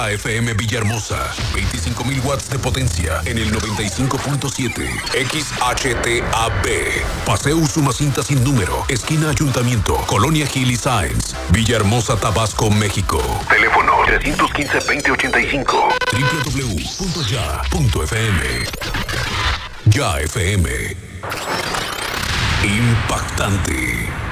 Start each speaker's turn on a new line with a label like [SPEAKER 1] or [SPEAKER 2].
[SPEAKER 1] FM Villahermosa, 25.000 watts de potencia en el 95.7. XHTAB, Paseo Usumacinta sin número, esquina Ayuntamiento, Colonia Gil y Sáenz, Villahermosa, Tabasco, México. Teléfono 315-2085. www.ya.fm. Ya FM. Impactante.